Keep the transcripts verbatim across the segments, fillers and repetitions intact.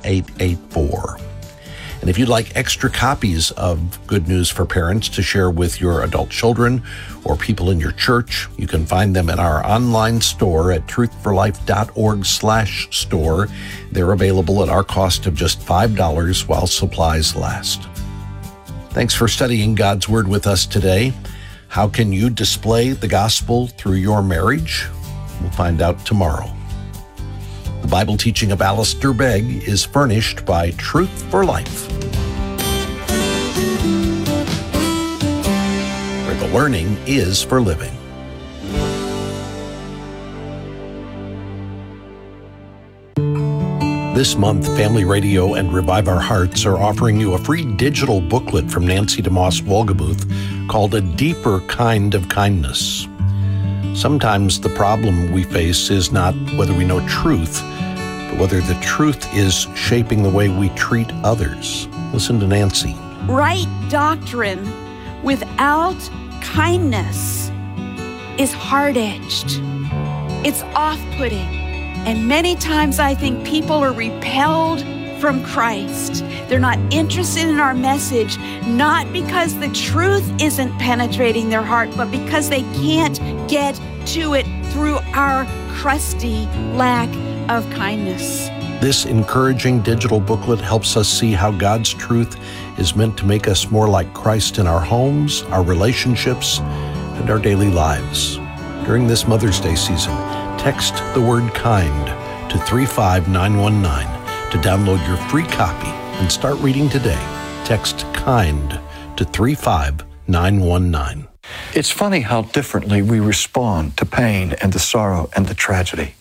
eight eight four. And if you'd like extra copies of Good News for Parents to share with your adult children or people in your church, you can find them in our online store at truthforlife.org slash store. They're available at our cost of just five dollars while supplies last. Thanks for studying God's Word with us today. How can you display the gospel through your marriage? We'll find out tomorrow. The Bible teaching of Alistair Begg is furnished by Truth for Life, where the learning is for living. This month, Family Radio and Revive Our Hearts are offering you a free digital booklet from Nancy DeMoss Wolgemuth called A Deeper Kind of Kindness. Sometimes the problem we face is not whether we know truth, but whether the truth is shaping the way we treat others. Listen to Nancy. Right doctrine without kindness is hard-edged. It's off-putting. And many times I think people are repelled from Christ. They're not interested in our message, not because the truth isn't penetrating their heart, but because they can't get to it through our crusty lack of kindness. This encouraging digital booklet helps us see how God's truth is meant to make us more like Christ in our homes, our relationships, and our daily lives. During this Mother's Day season, text the word kind to three five nine one nine to download your free copy and start reading today. Text KIND to three five nine one nine. It's funny how differently we respond to pain and the sorrow and the tragedy.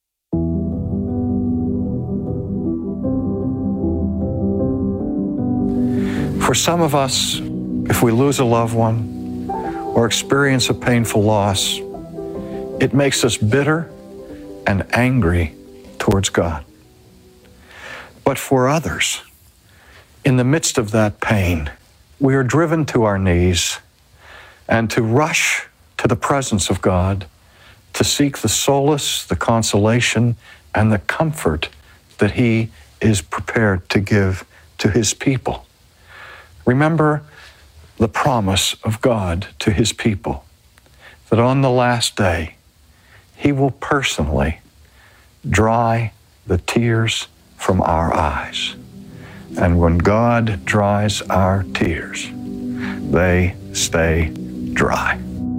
For some of us, if we lose a loved one or experience a painful loss, it makes us bitter and angry towards God. But for others, in the midst of that pain, we are driven to our knees and to rush to the presence of God to seek the solace, the consolation, and the comfort that He is prepared to give to His people. Remember the promise of God to His people, that on the last day, He will personally dry the tears from our eyes. And when God dries our tears, they stay dry.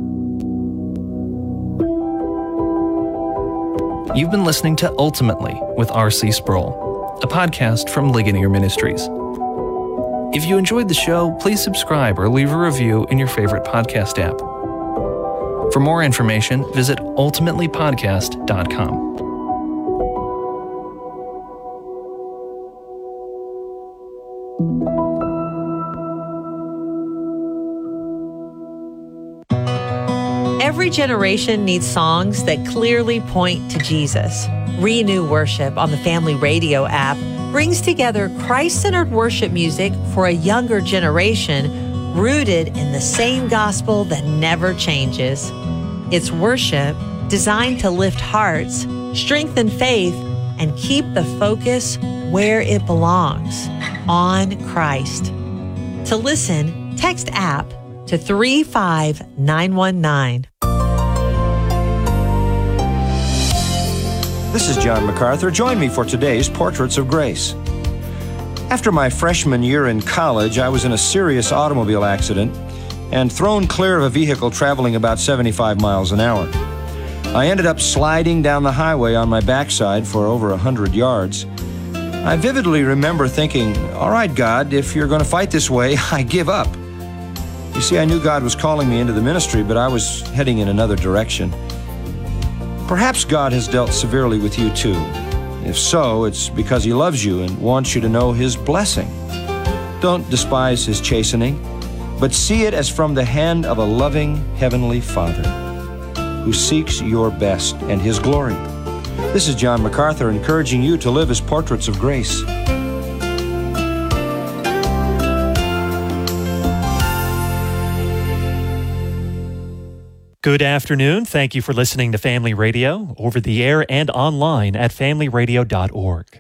You've been listening to Ultimately with R C Sproul, a podcast from Ligonier Ministries. If you enjoyed the show, please subscribe or leave a review in your favorite podcast app. For more information, visit ultimately podcast dot com. Every generation needs songs that clearly point to Jesus. Renew Worship on the Family Radio app brings together Christ-centered worship music for a younger generation rooted in the same gospel that never changes. It's worship designed to lift hearts, strengthen faith, and keep the focus where it belongs, on Christ. To listen, text app to three five nine one nine. This is John MacArthur. Join me for today's Portraits of Grace. After my freshman year in college, I was in a serious automobile accident and thrown clear of a vehicle traveling about seventy-five miles an hour. I ended up sliding down the highway on my backside for over one hundred yards. I vividly remember thinking, all right, God, if you're going to fight this way, I give up. You see, I knew God was calling me into the ministry, but I was heading in another direction. Perhaps God has dealt severely with you too. If so, it's because He loves you and wants you to know His blessing. Don't despise His chastening, but see it as from the hand of a loving Heavenly Father who seeks your best and His glory. This is John MacArthur encouraging you to live as portraits of grace. Good afternoon. Thank you for listening to Family Radio, over the air and online at family radio dot org.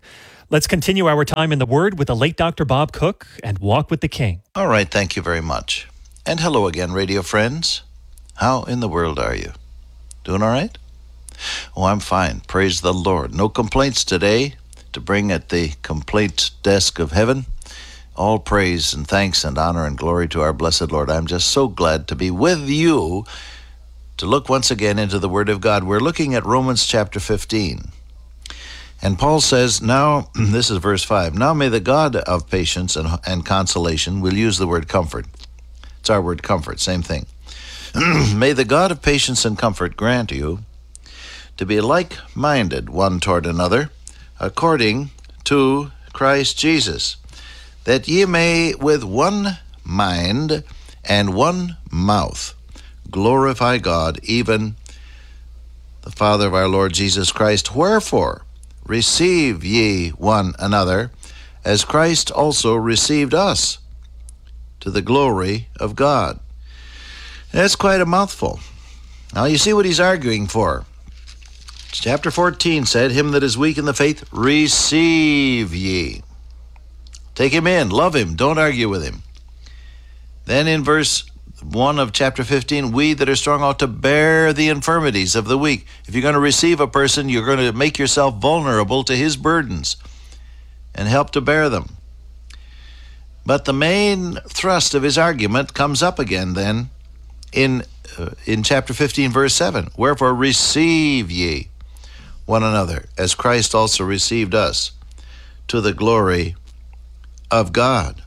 Let's continue our time in the Word with the late Doctor Bob Cook and Walk with the King. All right, thank you very much. And hello again, radio friends. How in the world are you? Doing all right? Oh, I'm fine. Praise the Lord. No complaints today to bring at the complaint desk of heaven. All praise and thanks and honor and glory to our blessed Lord. I'm just so glad to be with you to look once again into the Word of God. We're looking at Romans chapter fifteen. And Paul says, now, this is verse five, now may the God of patience and, and consolation, we'll use the word comfort. It's our word comfort, same thing. May the God of patience and comfort grant you to be like-minded one toward another, according to Christ Jesus, that ye may with one mind and one mouth glorify God, even the Father of our Lord Jesus Christ. Wherefore, receive ye one another, as Christ also received us, to the glory of God. That's quite a mouthful. Now you see what he's arguing for. Chapter fourteen said, him that is weak in the faith, receive ye. Take him in, love him, don't argue with him. Then in verse one of chapter fifteen, we that are strong ought to bear the infirmities of the weak. If you're going to receive a person, you're going to make yourself vulnerable to his burdens and help to bear them. But the main thrust of his argument comes up again then in uh, in chapter fifteen, verse seven. Wherefore receive ye one another, as Christ also received us, to the glory of God.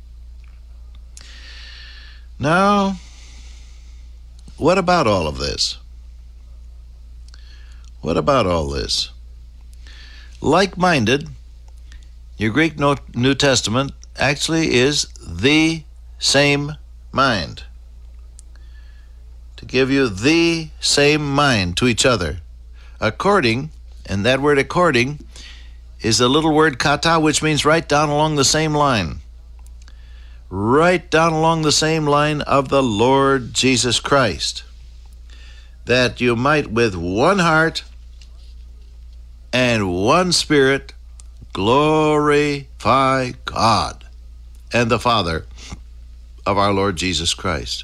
Now, what about all of this? What about all this? Like-minded, your Greek New Testament actually is the same mind. To give you the same mind to each other. According, and that word according is the little word kata, which means right down along the same line. Right down along the same line of the Lord Jesus Christ, that you might with one heart and one spirit glorify God and the Father of our Lord Jesus Christ.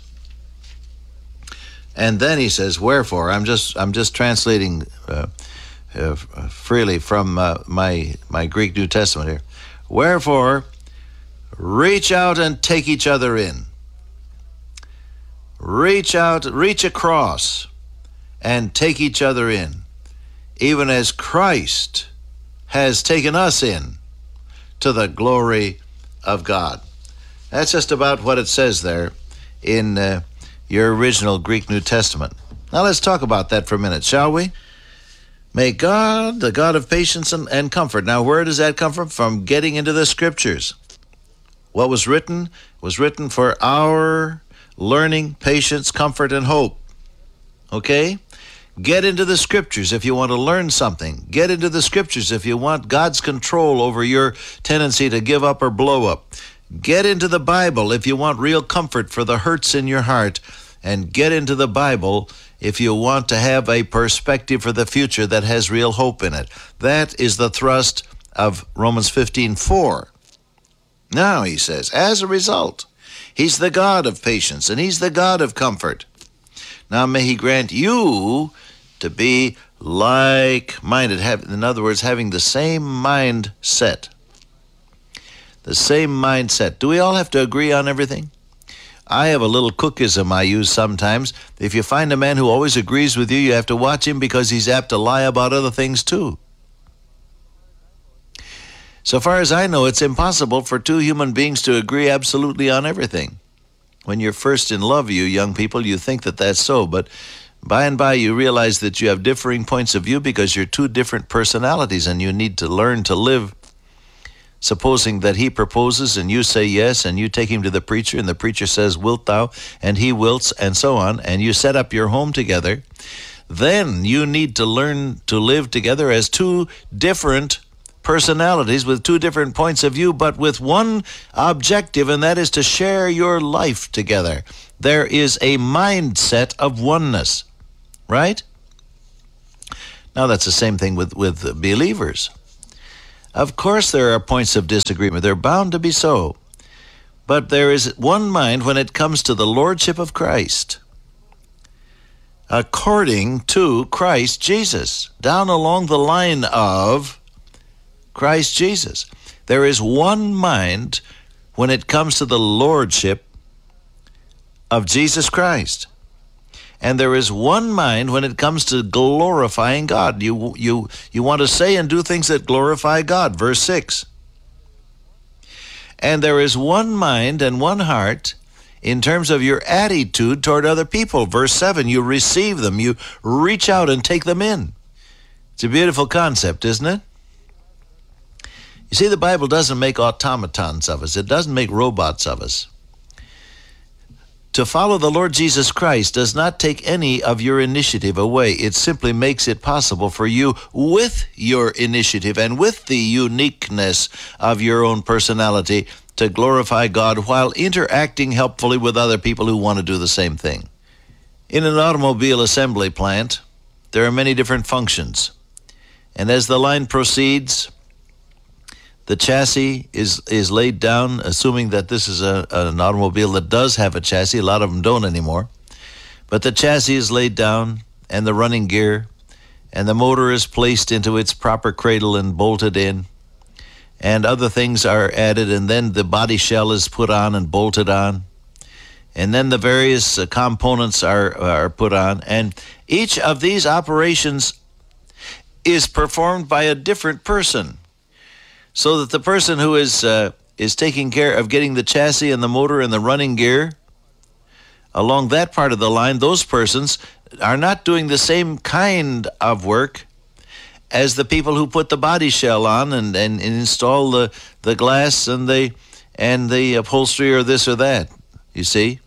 And then he says, wherefore, I'm just I'm just translating uh, uh, freely from uh, my my Greek New Testament here. Wherefore, reach out and take each other in. Reach out, reach across, and take each other in, even as Christ has taken us in to the glory of God. That's just about what it says there in uh, your original Greek New Testament. Now let's talk about that for a minute, shall we? May God, the God of patience and, and comfort. Now where does that come from? From getting into the Scriptures. What was written was written for our learning, patience, comfort, and hope. Okay? Get into the Scriptures if you want to learn something. Get into the Scriptures if you want God's control over your tendency to give up or blow up. Get into the Bible if you want real comfort for the hurts in your heart. And get into the Bible if you want to have a perspective for the future that has real hope in it. That is the thrust of Romans fifteen four. Now, he says, as a result, he's the God of patience and he's the God of comfort. Now, may he grant you to be like-minded, have, in other words, having the same mindset. The same mindset. Do we all have to agree on everything? I have a little cookism I use sometimes. If you find a man who always agrees with you, you have to watch him because he's apt to lie about other things too. So far as I know, it's impossible for two human beings to agree absolutely on everything. When you're first in love, you young people, you think that that's so, but by and by you realize that you have differing points of view because you're two different personalities and you need to learn to live. Supposing that he proposes and you say yes and you take him to the preacher and the preacher says, wilt thou? And he wilts and so on, and you set up your home together, then you need to learn to live together as two different personalities with two different points of view, but with one objective, and that is to share your life together. There is a mindset of oneness, right? Now that's the same thing with, with believers. Of course there are points of disagreement. They're bound to be so. But there is one mind when it comes to the lordship of Christ, according to Christ Jesus, down along the line of Christ Jesus. There is one mind when it comes to the lordship of Jesus Christ. And there is one mind when it comes to glorifying God. You, you, you want to say and do things that glorify God, verse six. And there is one mind and one heart in terms of your attitude toward other people. Verse seven, you receive them, you reach out and take them in. It's a beautiful concept, isn't it? You see, the Bible doesn't make automatons of us. It doesn't make robots of us. To follow the Lord Jesus Christ does not take any of your initiative away. It simply makes it possible for you, with your initiative and with the uniqueness of your own personality, to glorify God while interacting helpfully with other people who want to do the same thing. In an automobile assembly plant, there are many different functions. And as the line proceeds, the chassis is, is laid down, assuming that this is a, an automobile that does have a chassis. A lot of them don't anymore. But the chassis is laid down, and the running gear, and the motor is placed into its proper cradle and bolted in, and other things are added, and then the body shell is put on and bolted on, and then the various uh, components are, are put on, and each of these operations is performed by a different person. So that the person who is uh, is taking care of getting the chassis and the motor and the running gear along that part of the line, those persons are not doing the same kind of work as the people who put the body shell on and, and, and install the, the glass and the and the upholstery or this or that. You see?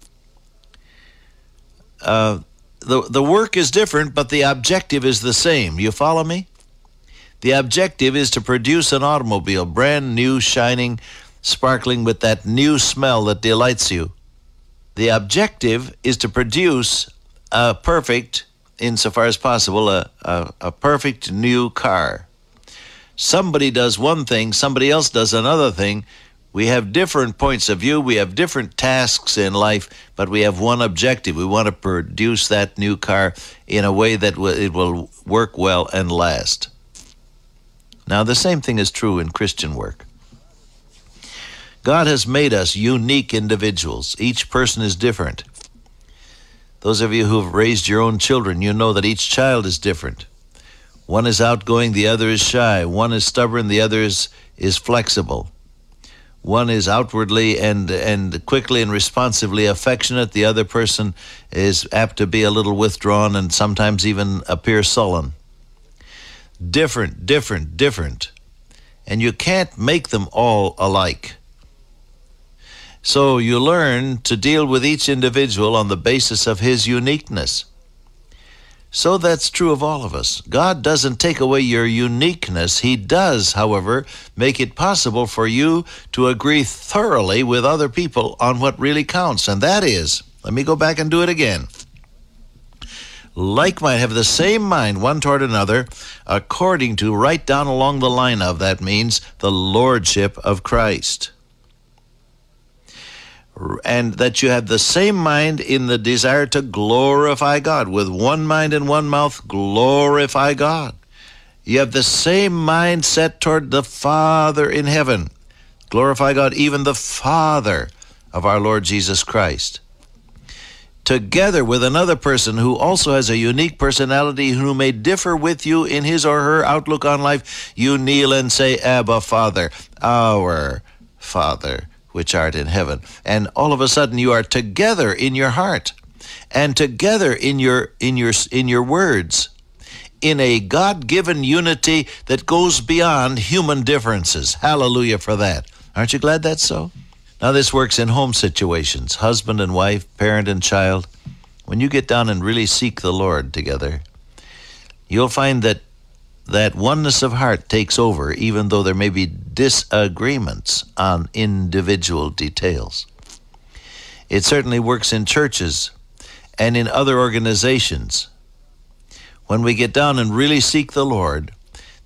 Uh, the, the work is different, but the objective is the same. You follow me? The objective is to produce an automobile, brand new, shining, sparkling with that new smell that delights you. The objective is to produce a perfect, insofar as possible, a, a, a perfect new car. Somebody does one thing, somebody else does another thing. We have different points of view, we have different tasks in life, but we have one objective. We want to produce that new car in a way that w- it will work well and last. Now, the same thing is true in Christian work. God has made us unique individuals. Each person is different. Those of you who have raised your own children, you know that each child is different. One is outgoing, the other is shy. One is stubborn, the other is, is flexible. One is outwardly and, and quickly and responsively affectionate. The other person is apt to be a little withdrawn and sometimes even appear sullen. Different, different, different. And you can't make them all alike. So you learn to deal with each individual on the basis of his uniqueness. So that's true of all of us. God doesn't take away your uniqueness. He does, however, make it possible for you to agree thoroughly with other people on what really counts. And that is, let me go back and do it again. Like mind, have the same mind one toward another, according to, right down along the line of, that means the lordship of Christ. And that you have the same mind in the desire to glorify God. With one mind and one mouth, glorify God. You have the same mind set toward the Father in heaven. Glorify God, even the Father of our Lord Jesus Christ. Together with another person who also has a unique personality, who may differ with you in his or her outlook on life, you kneel and say, Abba, Father, our Father, which art in heaven. And all of a sudden you are together in your heart and together in your in your in your words, in a God-given unity that goes beyond human differences. Hallelujah for that. Aren't you glad that's so? Now, this works in home situations, husband and wife, parent and child. When you get down and really seek the Lord together, you'll find that that oneness of heart takes over, even though there may be disagreements on individual details. It certainly works in churches and in other organizations. When we get down and really seek the Lord,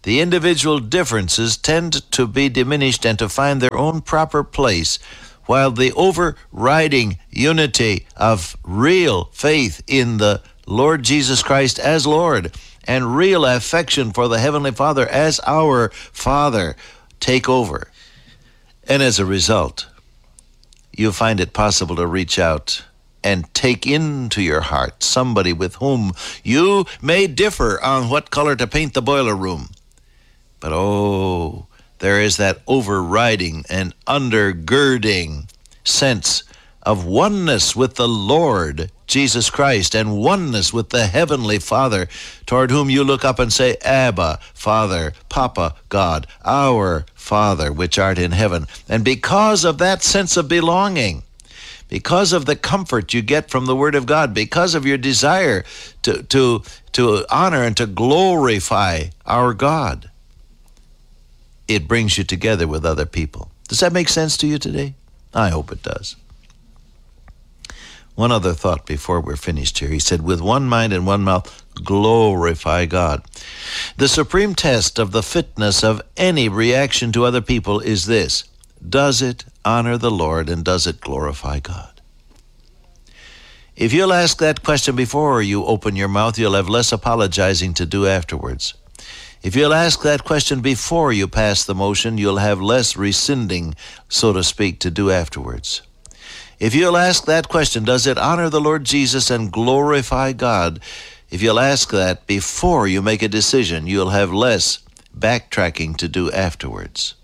the individual differences tend to be diminished and to find their own proper place, while the overriding unity of real faith in the Lord Jesus Christ as Lord and real affection for the Heavenly Father as our Father take over. And as a result, you find it possible to reach out and take into your heart somebody with whom you may differ on what color to paint the boiler room. But oh, there is that overriding and undergirding sense of oneness with the Lord Jesus Christ and oneness with the Heavenly Father, toward whom you look up and say, Abba, Father, Papa, God, our Father, which art in heaven. And because of that sense of belonging, because of the comfort you get from the Word of God, because of your desire to, to, to honor and to glorify our God, it brings you together with other people. Does that make sense to you today? I hope it does. One other thought before we're finished here. He said, with one mind and one mouth, glorify God. The supreme test of the fitness of any reaction to other people is this: does it honor the Lord and does it glorify God? If you'll ask that question before you open your mouth, you'll have less apologizing to do afterwards. If you'll ask that question before you pass the motion, you'll have less rescinding, so to speak, to do afterwards. If you'll ask that question, does it honor the Lord Jesus and glorify God? If you'll ask that before you make a decision, you'll have less backtracking to do afterwards.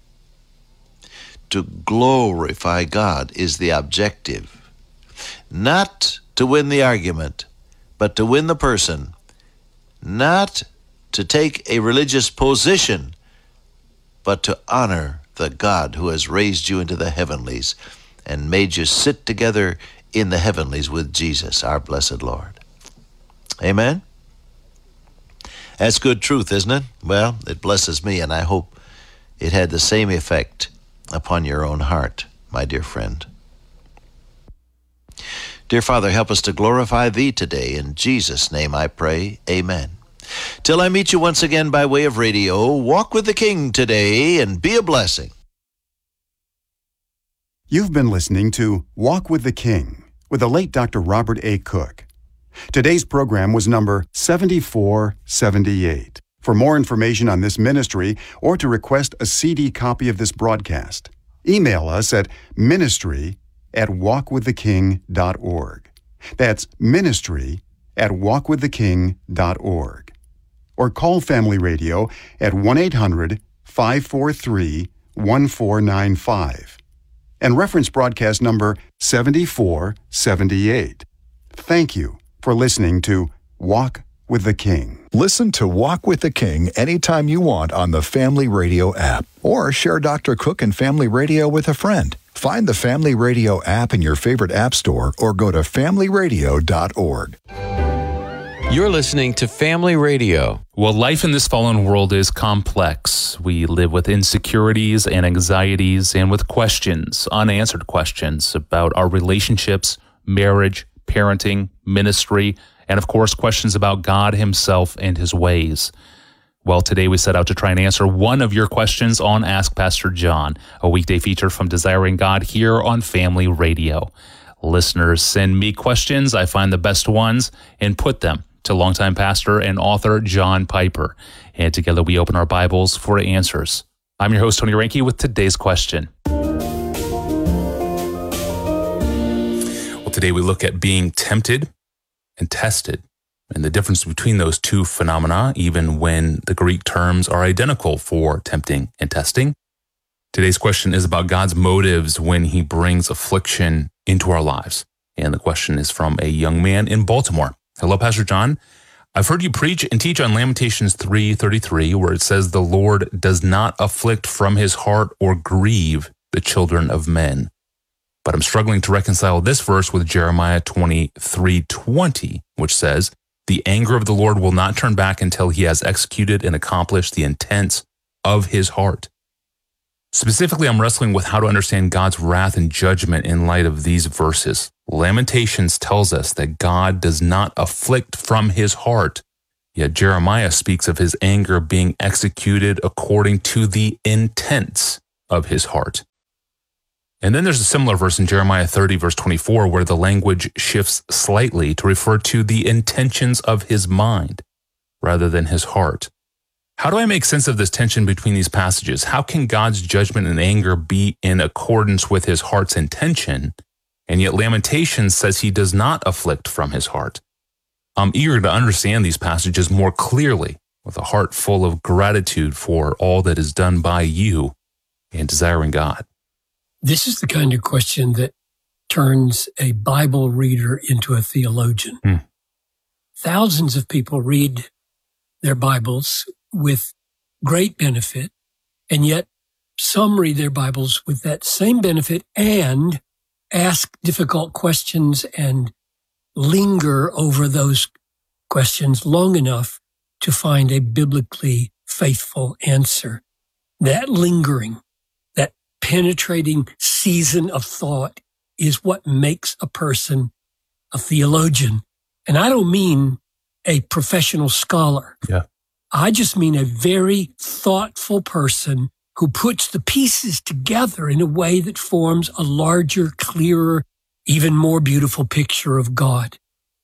To glorify God is the objective. Not to win the argument, but to win the person. Not to take a religious position, but to honor the God who has raised you into the heavenlies and made you sit together in the heavenlies with Jesus, our blessed Lord. Amen? That's good truth, isn't it? Well, it blesses me, and I hope it had the same effect upon your own heart, my dear friend. Dear Father, help us to glorify Thee today. In Jesus' name I pray, amen. Till I meet you once again by way of radio, walk with the King today and be a blessing. You've been listening to Walk with the King with the late Doctor Robert A. Cook. Today's program was number seventy-four seventy-eight. For more information on this ministry or to request a C D copy of this broadcast, email us at ministry at walk with the king dot org. That's ministry at walk with the king dot org. Or call Family Radio at one eight hundred five four three one four nine five and reference broadcast number seventy-four seventy-eight. Thank you for listening to Walk with the King. Listen to Walk with the King anytime you want on the Family Radio app, or share Doctor Cook and Family Radio with a friend. Find the Family Radio app in your favorite app store or go to family radio dot org. You're listening to Family Radio. Well, life in this fallen world is complex. We live with insecurities and anxieties and with questions, unanswered questions about our relationships, marriage, parenting, ministry, and of course, questions about God Himself and His ways. Well, today we set out to try and answer one of your questions on Ask Pastor John, a weekday feature from Desiring God here on Family Radio. Listeners send me questions. I find the best ones and put them to longtime pastor and author John Piper. And together we open our Bibles for answers. I'm your host, Tony Reinke, with today's question. Well, today we look at being tempted and tested, and the difference between those two phenomena, even when the Greek terms are identical for tempting and testing. Today's question is about God's motives when He brings affliction into our lives. And the question is from a young man in Baltimore. Hello, Pastor John. I've heard you preach and teach on Lamentations three thirty-three, where it says the Lord does not afflict from His heart or grieve the children of men. But I'm struggling to reconcile this verse with Jeremiah twenty-three twenty, which says, the anger of the Lord will not turn back until He has executed and accomplished the intents of His heart. Specifically, I'm wrestling with how to understand God's wrath and judgment in light of these verses. Lamentations tells us that God does not afflict from His heart, Yet Jeremiah speaks of his anger being executed according to the intents of his heart. And then there's a similar verse in Jeremiah thirty, verse twenty-four, where the language shifts slightly to refer to the intentions of his mind rather than his heart. How do I make sense of this tension between these passages? How can God's judgment and anger be in accordance with his heart's intention, and yet Lamentations says he does not afflict from his heart? I'm eager to understand these passages more clearly, with a heart full of gratitude for all that is done by you and desiring God. This is the kind of question that turns a Bible reader into a theologian. Hmm. Thousands of people read their Bibles with great benefit, and yet some read their Bibles with that same benefit and ask difficult questions and linger over those questions long enough to find a biblically faithful answer. That lingering, that penetrating season of thought is what makes a person a theologian. And I don't mean a professional scholar. Yeah. I just mean a very thoughtful person who puts the pieces together in a way that forms a larger, clearer, even more beautiful picture of God.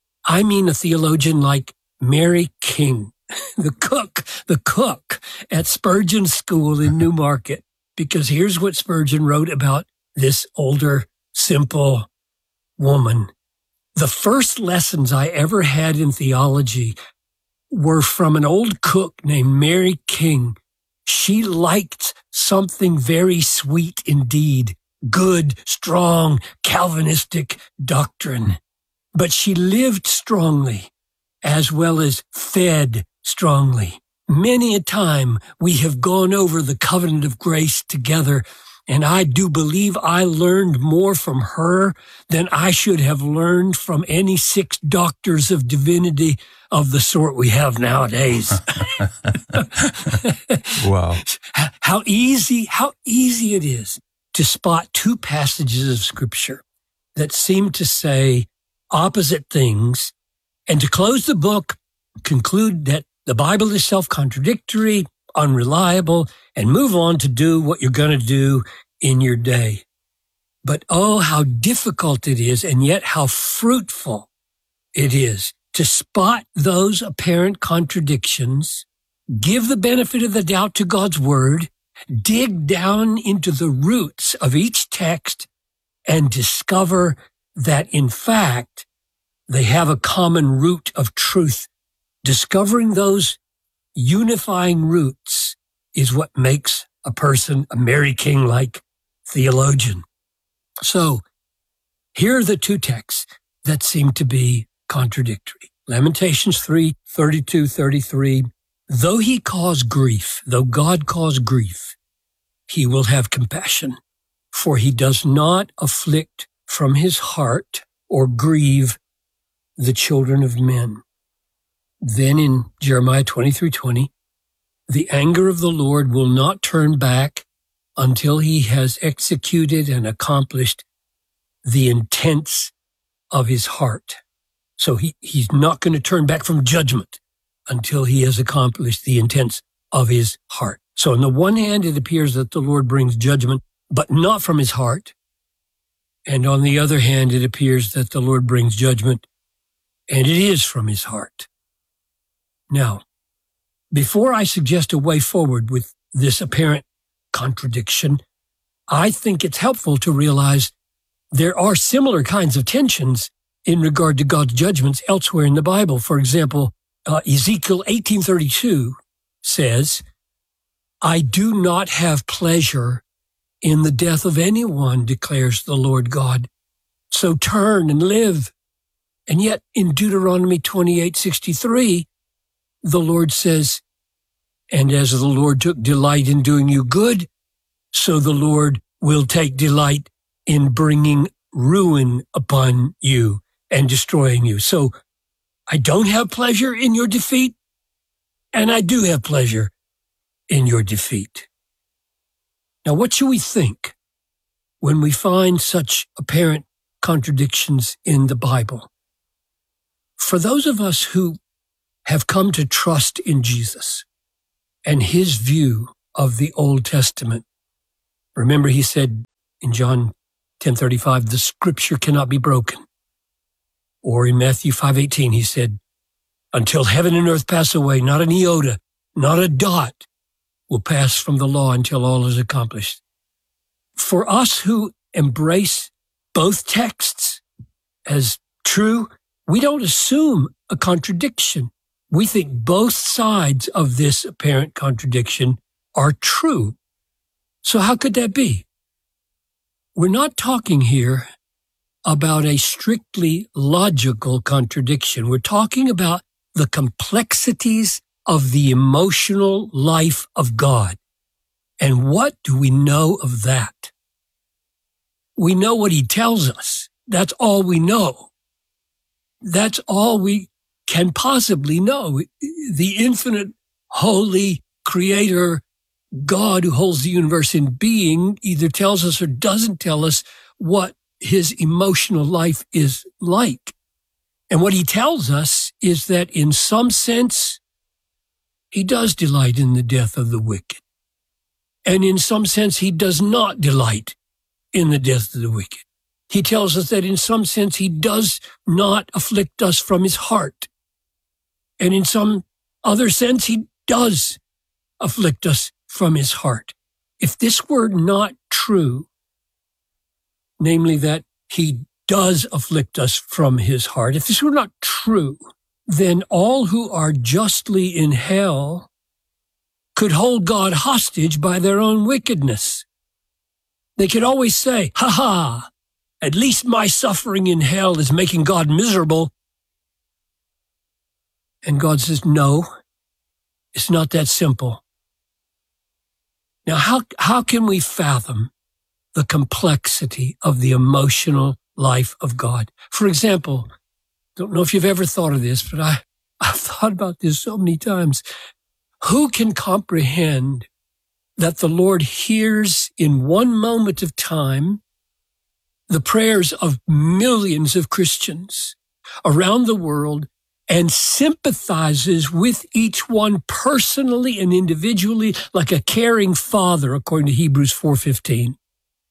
I mean a theologian like Mary King, the cook, the cook at Spurgeon School in Newmarket, because here's what Spurgeon wrote about this older, simple woman. The first lessons I ever had in theology were from an old cook named Mary King. She liked something very sweet indeed, good, strong, Calvinistic doctrine. But she lived strongly as well as fed strongly. Many a time we have gone over the covenant of grace together, and I do believe I learned more from her than I should have learned from any six doctors of divinity of the sort we have nowadays. Wow. How easy, how easy it is to spot two passages of Scripture that seem to say opposite things, and to close the book, conclude that the Bible is self-contradictory, unreliable, and move on to do what you're going to do in your day. But oh, how difficult it is, and yet how fruitful it is to spot those apparent contradictions, give the benefit of the doubt to God's word, dig down into the roots of each text, and discover that, in fact, they have a common root of truth. Discovering those unifying roots is what makes a person a Mary King-like theologian. So here are the two texts that seem to be contradictory. Lamentations three, thirty-two, thirty-three. Though he cause grief, though God cause grief, he will have compassion, for he does not afflict from his heart or grieve the children of men. Then in Jeremiah twenty-three twenty, the anger of the Lord will not turn back until he has executed and accomplished the intents of his heart. So he, he's not going to turn back from judgment until he has accomplished the intents of his heart. So on the one hand, it appears that the Lord brings judgment, but not from his heart. And on the other hand, it appears that the Lord brings judgment, and it is from his heart. Now, before I suggest a way forward with this apparent contradiction, I think it's helpful to realize there are similar kinds of tensions in regard to God's judgments elsewhere in the Bible. For example, uh, Ezekiel eighteen thirty-two says, I do not have pleasure in the death of anyone, declares the Lord God. So turn and live. And yet in Deuteronomy twenty-eight sixty-three, the Lord says, and as the Lord took delight in doing you good, so the Lord will take delight in bringing ruin upon you and destroying you. So I don't have pleasure in your defeat, and I do have pleasure in your defeat. Now, what should we think when we find such apparent contradictions in the Bible? For those of us who have come to trust in Jesus and his view of the Old Testament. Remember, he said in John ten thirty-five, the scripture cannot be broken. Or in Matthew five eighteen, he said, until heaven and earth pass away, not an iota, not a dot will pass from the law until all is accomplished. For us who embrace both texts as true, we don't assume a contradiction. We think both sides of this apparent contradiction are true. So how could that be? We're not talking here about a strictly logical contradiction. We're talking about the complexities of the emotional life of God. And what do we know of that? We know what he tells us. That's all we know. That's all we can possibly know. The infinite, holy creator God who holds the universe in being either tells us or doesn't tell us what his emotional life is like. And what he tells us is that in some sense, he does delight in the death of the wicked. And in some sense, he does not delight in the death of the wicked. He tells us that in some sense, he does not afflict us from his heart. And in some other sense, he does afflict us from his heart. If this were not true, namely that he does afflict us from his heart, if this were not true, then all who are justly in hell could hold God hostage by their own wickedness. They could always say, ha ha, at least my suffering in hell is making God miserable. And God says, no, it's not that simple. Now, how, how can we fathom the complexity of the emotional life of God? For example, don't know if you've ever thought of this, but I, I've thought about this so many times. Who can comprehend that the Lord hears in one moment of time the prayers of millions of Christians around the world and sympathizes with each one personally and individually like a caring father, according to Hebrews four fifteen?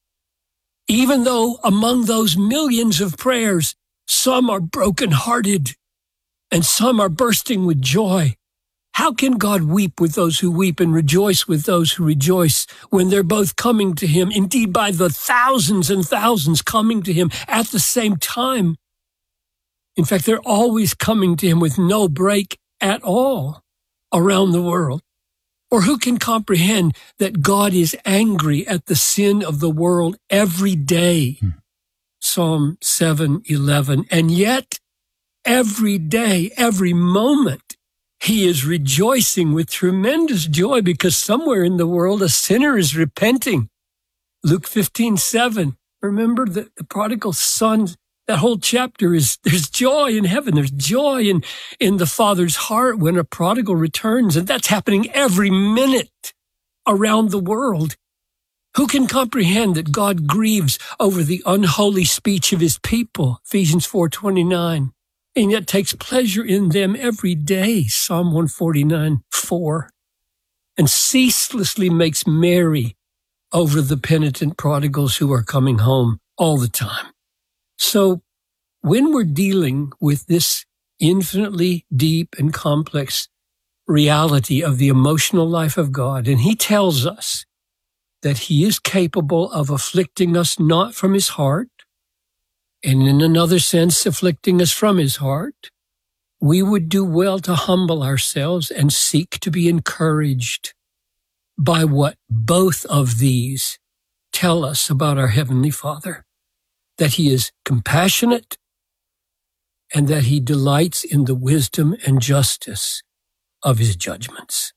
Even though among those millions of prayers, some are brokenhearted and some are bursting with joy, how can God weep with those who weep and rejoice with those who rejoice when they're both coming to him, indeed by the thousands and thousands coming to him at the same time? In fact, they're always coming to him with no break at all around the world. Or who can comprehend that God is angry at the sin of the world every day? Hmm. Psalm seven eleven. And yet, every day, every moment, he is rejoicing with tremendous joy because somewhere in the world a sinner is repenting. Luke fifteen seven. Remember the, the prodigal son. That whole chapter is, there's joy in heaven. There's joy in, in the Father's heart when a prodigal returns. And that's happening every minute around the world. Who can comprehend that God grieves over the unholy speech of his people? Ephesians four twenty-nine. And yet takes pleasure in them every day. Psalm one forty-nine four. And ceaselessly makes merry over the penitent prodigals who are coming home all the time. So when we're dealing with this infinitely deep and complex reality of the emotional life of God, and he tells us that he is capable of afflicting us not from his heart, and in another sense, afflicting us from his heart, we would do well to humble ourselves and seek to be encouraged by what both of these tell us about our Heavenly Father. That he is compassionate and that he delights in the wisdom and justice of his judgments.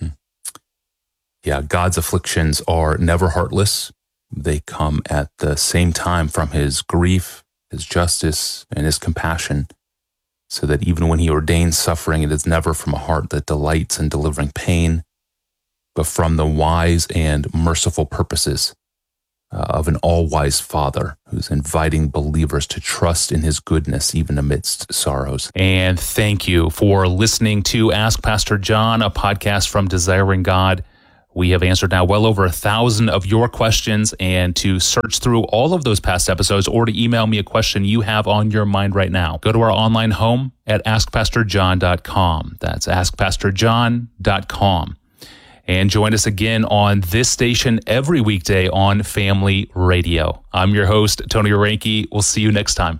Yeah, God's afflictions are never heartless. They come at the same time from his grief, his justice, and his compassion, so that even when he ordains suffering, it is never from a heart that delights in delivering pain, but from the wise and merciful purposes uh, of an all-wise Father who's inviting believers to trust in his goodness even amidst sorrows. And thank you for listening to Ask Pastor John, a podcast from Desiring God. We have answered now well over a thousand of your questions, and to search through all of those past episodes or to email me a question you have on your mind right now, go to our online home at ask pastor john dot com. That's ask pastor john dot com. And join us again on this station every weekday on Family Radio. I'm your host, Tony Orenke. We'll see you next time.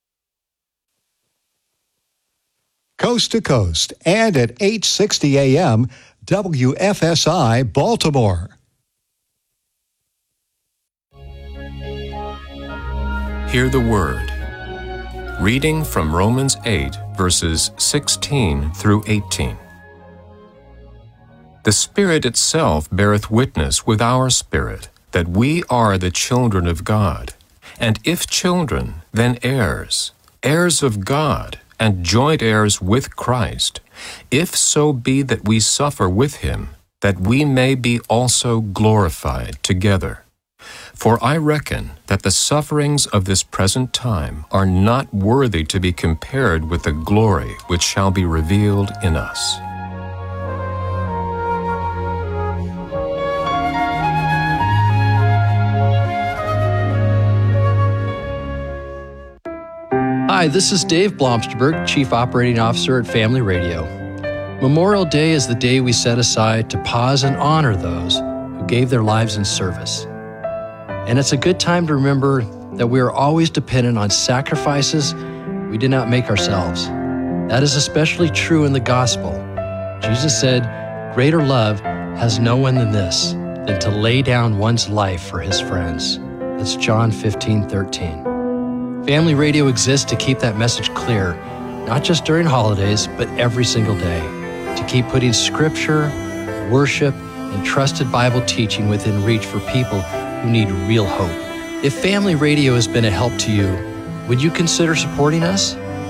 Coast to Coast and at eight sixty a.m., W F S I Baltimore. Hear the word. Reading from Romans eight, verses sixteen through eighteen. The Spirit itself beareth witness with our spirit that we are the children of God. And if children, then heirs, heirs of God, and joint heirs with Christ, if so be that we suffer with him, that we may be also glorified together. For I reckon that the sufferings of this present time are not worthy to be compared with the glory which shall be revealed in us. Hi, this is Dave Blomsterberg, Chief Operating Officer at Family Radio. Memorial Day is the day we set aside to pause and honor those who gave their lives in service. And it's a good time to remember that we are always dependent on sacrifices we did not make ourselves. That is especially true in the gospel. Jesus said, "Greater love has no one than this, than to lay down one's life for his friends." That's John fifteen thirteen. Family Radio exists to keep that message clear, not just during holidays, but every single day, to keep putting scripture, worship, and trusted Bible teaching within reach for people who need real hope. If Family Radio has been a help to you, would you consider supporting us?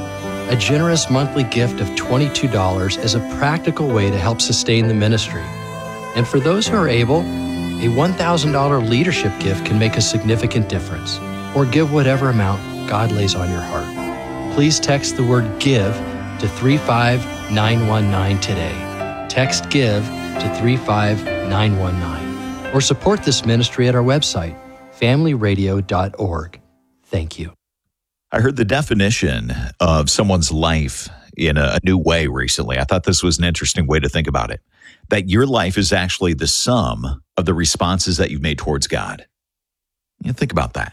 A generous monthly gift of twenty-two dollars is a practical way to help sustain the ministry. And for those who are able, a one thousand dollars leadership gift can make a significant difference. Or give whatever amount God lays on your heart. Please text the word GIVE to three five nine one nine today. Text GIVE to three five nine one nine. Or support this ministry at our website, family radio dot org. Thank you. I heard the definition of someone's life in a new way recently. I thought this was an interesting way to think about it. That your life is actually the sum of the responses that you've made towards God. You know, think about that.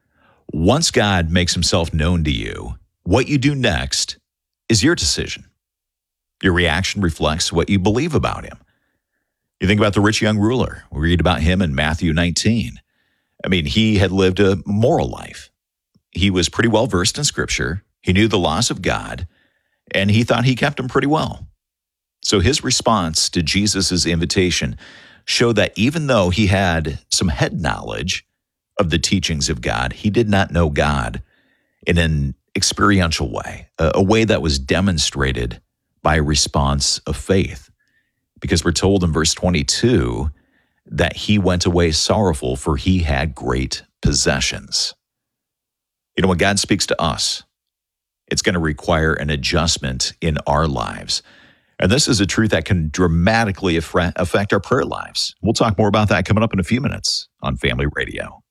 Once God makes himself known to you, what you do next is your decision. Your reaction reflects what you believe about him. You think about the rich young ruler. We read about him in Matthew nineteen. I mean, he had lived a moral life. He was pretty well versed in Scripture. He knew the laws of God, and he thought he kept them pretty well. So his response to Jesus' invitation showed that even though he had some head knowledge of the teachings of God, he did not know God in an experiential way, a, a way that was demonstrated by a response of faith. Because we're told in verse twenty-two that he went away sorrowful, for he had great possessions. You know, when God speaks to us, it's going to require an adjustment in our lives. And this is a truth that can dramatically affect our prayer lives. We'll talk more about that coming up in a few minutes on Family Radio.